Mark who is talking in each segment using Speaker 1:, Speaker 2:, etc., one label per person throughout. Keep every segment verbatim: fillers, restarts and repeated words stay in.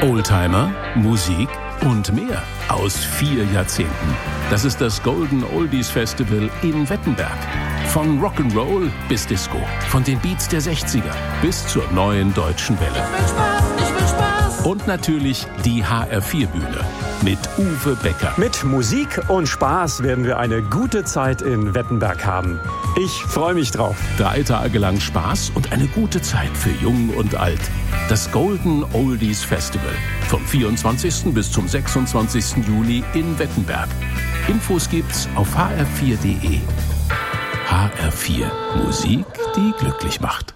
Speaker 1: Oldtimer, Musik und mehr aus vier Jahrzehnten. Das ist das Golden Oldies Festival in Wettenberg. Von Rock'n'Roll bis Disco, von den Beats der sechziger bis zur neuen deutschen Welle.
Speaker 2: Ich will Spaß, ich will Spaß.
Speaker 1: Und natürlich die H R vier Bühne mit Uwe Becker.
Speaker 3: Mit Musik und Spaß werden wir eine gute Zeit in Wettenberg haben. Ich freue mich drauf.
Speaker 1: Drei Tage lang Spaß und eine gute Zeit für Jung und Alt. Das Golden Oldies Festival. Vom vierundzwanzigsten bis zum sechsundzwanzigsten Juli in Wettenberg. Infos gibt's auf h r vier punkt d e. H R vier. Musik, die glücklich macht.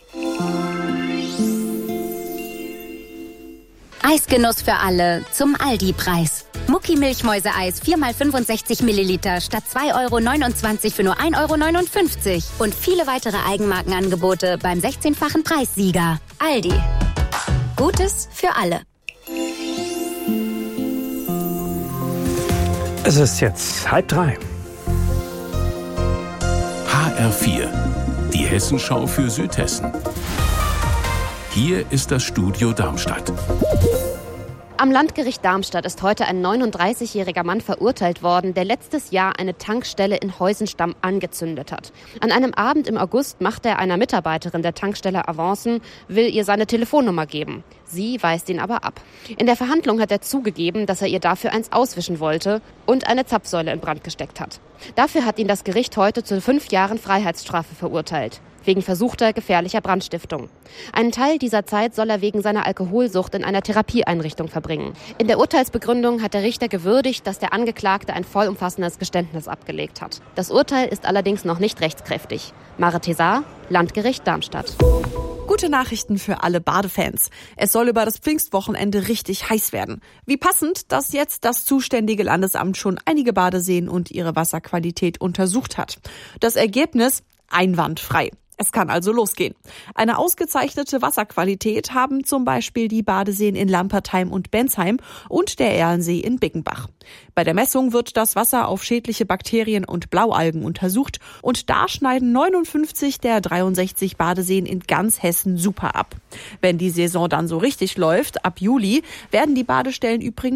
Speaker 4: Eisgenuss für alle zum Aldi-Preis. Mucki Milchmäuseeis vier mal fünfundsechzig Milliliter statt zwei Euro neunundzwanzig für nur ein Euro neunundfünfzig. Und viele weitere Eigenmarkenangebote beim sechzehnfachen Preissieger. Aldi. Gutes für alle.
Speaker 3: Es ist jetzt halb drei.
Speaker 1: H R vier. Die Hessenschau für Südhessen. Hier ist das Studio Darmstadt.
Speaker 5: Am Landgericht Darmstadt ist heute ein neununddreißigjähriger Mann verurteilt worden, der letztes Jahr eine Tankstelle in Heusenstamm angezündet hat. An einem Abend im August macht er einer Mitarbeiterin der Tankstelle Avancen, will ihr seine Telefonnummer geben. Sie weist ihn aber ab. In der Verhandlung hat er zugegeben, dass er ihr dafür eins auswischen wollte und eine Zapfsäule in Brand gesteckt hat. Dafür hat ihn das Gericht heute zu fünf Jahren Freiheitsstrafe verurteilt. Wegen versuchter gefährlicher Brandstiftung. Einen Teil dieser Zeit soll er wegen seiner Alkoholsucht in einer Therapieeinrichtung verbringen. In der Urteilsbegründung hat der Richter gewürdigt, dass der Angeklagte ein vollumfassendes Geständnis abgelegt hat. Das Urteil ist allerdings noch nicht rechtskräftig. Mare Tesar, Landgericht Darmstadt.
Speaker 6: Gute Nachrichten für alle Badefans. Es soll über das Pfingstwochenende richtig heiß werden. Wie passend, dass jetzt das zuständige Landesamt schon einige Badeseen und ihre Wasserqualität untersucht hat. Das Ergebnis? Einwandfrei. Es kann also losgehen. Eine ausgezeichnete Wasserqualität haben zum Beispiel die Badeseen in Lampertheim und Bensheim und der Erlensee in Bickenbach. Bei der Messung wird das Wasser auf schädliche Bakterien und Blaualgen untersucht und da schneiden neunundfünfzig der dreiundsechzig Badeseen in ganz Hessen super ab. Wenn die Saison dann so richtig läuft, ab Juli, werden die Badestellen übrigens